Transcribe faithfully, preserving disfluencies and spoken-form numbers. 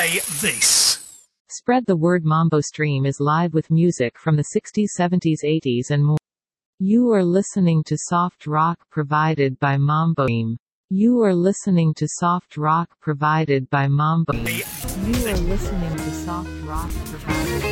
Play this. Spread the word. Mambo Stream is live with music from the sixties, seventies, eighties and more. You are listening to soft rock provided by Mambo Stream. You are listening to soft rock provided by Mambo. You are listening to soft rock provided